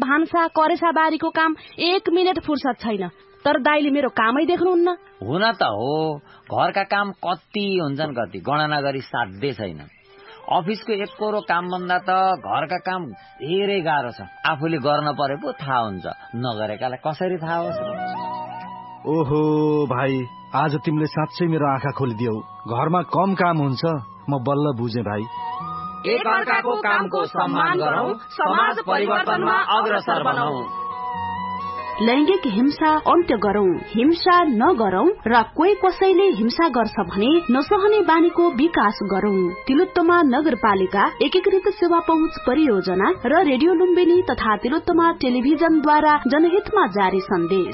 भान्सा करेसा बारीको काम 1 मिनेट फुर्सद छैन। तर दाइले मेरो कामै देख्नुहुन्न। हुन त हो, घरका काम कति हुन्छन् कति गणना गरी साध्य छैन। अफिसको एक कोरो काम भन्दा त घरका काम धेरै गाह्रो छ। आफूले गर्न परे पो थाहा हुन्छ, नगरेकालाई कसरी थाहा होस् र। ओहो भाइ, आज तिमीले साँच्चै मेरो आँखा खोलिदियौ। घरमा कम काम हुन्छ, म बल्ल बुझेँ भाइ। एक अर्काको कामको सम्मान गरौँ, समाज परिवर्तनमा अग्रसर बनौँ। लैंगिक हिंसा अन्त्य गरौं, हिंसा नगरौं र कोही कसैले हिंसा गर्छ भने नसहने बानीको विकास गरौं। तिलोत्तमा नगरपालिका एकीकृत सेवा पहुँच परियोजना र रेडियो लुम्बिनी तथा तिलोत्तमा टेलिभिजनद्वारा जनहितमा जारी सन्देश।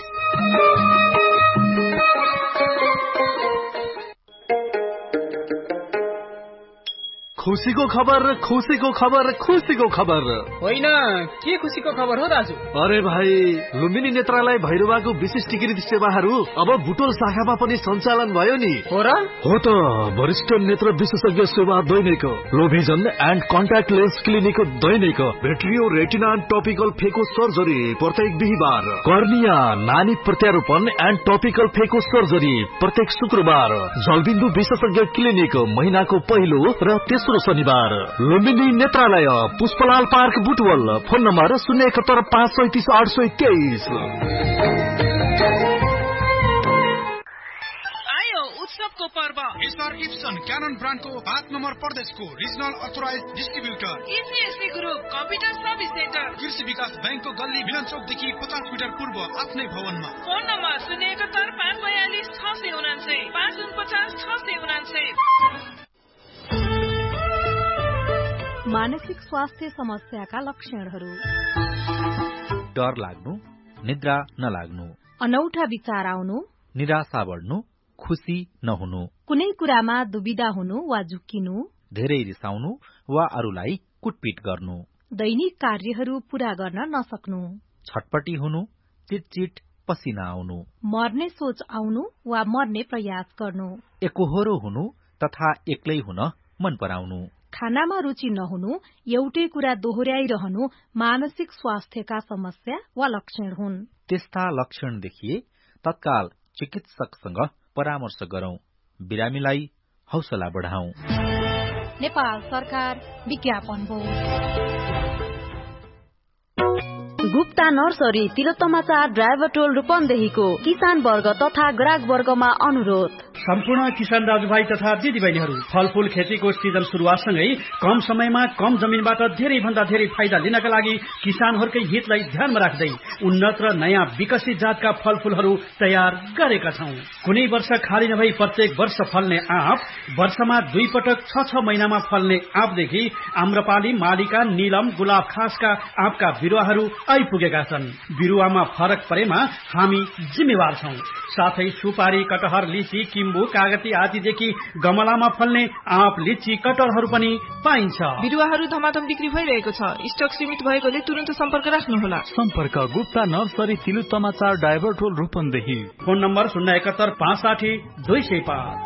खुसीको खबर, खुसीको खबर, खुसीको खबर। होइन, के खुसीको खबर हो दाजु? अरे भाइ, लुम्बिनी नेत्रालय भैरवाको विशिष्टीकृत सेवाहरू अब बुटोल शाखामा पनि सञ्चालन भयो नि। हो र? हो त, वरिष्ठ नेत्र विशेषज्ञ सेवा दैनिक, लोभिजन and contact lens clinic Dainik, भेट्रियो retina and topical फेको सर्जरी प्रत्येक बिहीबार, कर्निया नानी प्रत्यारोपण एन्ड टपिकल फेको सर्जरी प्रत्येक शुक्रबार, जलबिन्दु विशेषज्ञ क्लिनिक महिनाको पहिलो र तेस्रो शनिबार, लुम्बिनी नेत्रालय Pushpalal park Butwal, phone number 071533823। उत्सवको पर्व एसआर इप्सन क्यानन ब्रान्डको 5 नम्बर प्रदेशको regional authorise distributor एसीएसपी group computer service centre, कृषि विकास बैंकको गल्ली मिलन चौकदेखि 50 मिटर पूर्व आफ्नै भवनमा। फोन नम्बर 071 542 649 मानसिक स्वास्थ्य समस्याका लक्षणहरू: डर लाग्नु, निद्रा नलाग्नु, अनौठा विचार आउनु, निराशा बढ्नु, खुसी नहुनु, कुनै कुरामा दुविधा हुनु वा झुक्किनु, धेरै रिसाउनु वा अरूलाई कुटपिट गर्नु, दैनिक कार्यहरू पूरा गर्न नसक्नु, छटपटी हुनु, चिटचिट पसिना आउनु, मर्ने सोच आउनु वा मर्ने प्रयास गर्नु, एकोहोरो हुनु तथा एक्लै हुन मन पराउनु, खानामा रुचि नहुनु, एउटै कुरा दोहोर्याइरहनु मानसिक स्वास्थ्यका समस्या वा लक्षण हुन्। त्यस्ता लक्षण देखिए तत्काल चिकित्सकसँग परामर्श गरौं, बिरामीलाई हौसला बढाउँ। नेपाल सरकार विज्ञापन board. Gupta nursery Tilottama 4 driver टोल रूपन्देहीको किसान वर्ग तथा ग्राहक वर्गमा अनुरोध। सम्पूर्ण किसान दाजुभाइ तथा दिदीबहिनीहरू, फलफूल खेतीको सिजन सुरुवातसँगै कम समयमा कम जमिनबाट धेरै भन्दा धेरै फाइदा लिनका लागि किसानहरूकै हितलाई ध्यानमा राख्दै उन्नत र नयाँ विकसित जातका फलफूलहरू तयार गरेका छौं। कुनै वर्ष खाली नभई प्रत्येक वर्ष फल्ने आँप, वर्षमा 2 पटक 6 महिनामा फल्ने आँपदेखि आम्रपाली, मालिका, नीलम, गुलाब खासका आँपका बिरुवाहरू आइपुगेका छन्। बिरुवामा फरक परेमा हामी जिम्मेवार छौं। साथै सुपारी, कटहर, लिची, किम्बु, कागती आदिदेखि गमलामा फल्ने आँप, लिची, कटहरहरू पनि पाइन्छ। बिरुवाहरू धमाधम बिक्री भइरहेको छ। स्टक सीमित भएकोले तुरन्त सम्पर्क राख्नुहोला। सम्पर्क गुप्ता नर्सरी तिलोत्तमा 4 ड्राइभर टोल रूपन्देही। Phone number 071 560 205।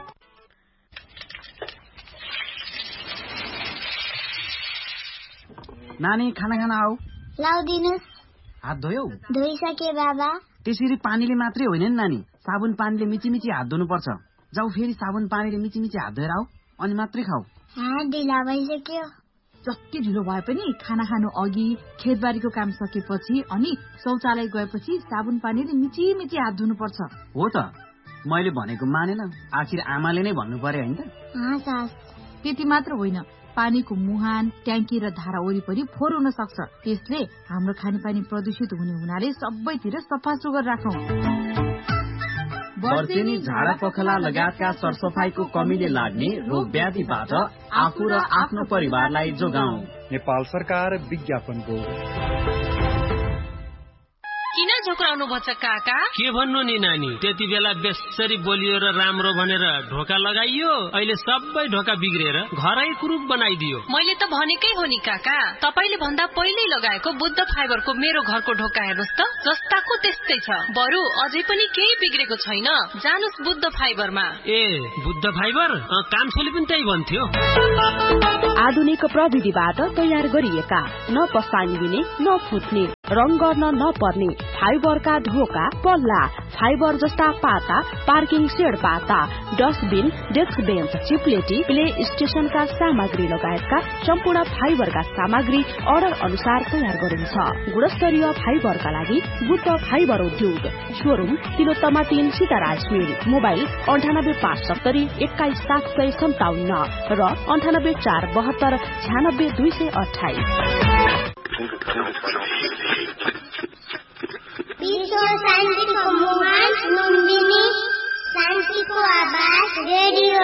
नानी खाना खाना आऊ। लाउदिनुस्। हात धोयौ? धोइसके बाबा। त्यसरी पानीले मात्रै होइन नि नानी, साबुन पानीले मिची हात धुनु पर्छ। जाऊ फेरि साबुन पानीले मिची हात धोएर आऊ, अनि मात्रै खाऊ। हात ढिला भइसक्यो। जति ढिलो भए पनि खाना खानु अघि, खेतबारीको काम सकेपछि अनि शौचालय गएपछि साबुन पानीले मिची हात धुनु पर्छ। हो त, मैले भनेको मानेन, आखिर आमाले नै भन्नु पर्यो हैन त। त्यति मात्र होइन, पानीको मुहान, ट्याङ्की र धारा वरिपरि फोहोर हुन सक्छ। त्यसले हाम्रो खानेपानी प्रदूषित हुने हुनाले सबैतिर सफा सुग्घर राखौं। वर्षेनी, झाडा पखला लगायतका सरसफाईको कमीले लाग्ने रोग व्याधिबाट आफू र आफ्नो परिवारलाई जोगाऊ। नेपाल सरकार विज्ञापन बोर्ड। किन झोक्राउनु भन्छ काका? के भन्नु नि नानी, त्यति बेला बेसरी बोलियो र राम्रो भनेर ढोका लगाइयो, अहिले सबै ढोका बिग्रेर घरै कुरूप बनाइदियो। मैले त भनेकै हो नि काका, तपाईले भन्दा पहिल्यै लगाएको बुद्ध फाइबरको मेरो घरको ढोका हेर्नुस् त, जस्ताको त्यस्तै छ। बरु अझै पनि केही बिग्रेको छैन। जानुस् बुद्ध फाइबरमा। ए बुद्ध फाइबर? कान्छोले पनि त्यही भन्थ्यो। आधुनिक प्रविधिबाट तयार गरिएका, न पसानी दिने न फुट्ने, रङ गर्न नपर्ने फाइबरका ढोका, पल्ला, फाइबर जस्ता पाता, पार्किङ सेड पाता, डस्टबिन, डेस्क बेन्च, चिप्लेटी, प्ले स्टेशनका सामग्री लगायतका सम्पूर्ण फाइबरका सामग्री अर्डर अनुसार तयार गरिन्छ। गुणस्तरीय फाइबरका लागि बुद्ध फाइबर उद्योग, शोरूम तिलोत्तमा 3 सीताराज मिल, मोबाइल 9857 21757 र 9847296228। विश्व शान्तिको मुहान, लुम्बिनी शान्तिको आवाज रेडियो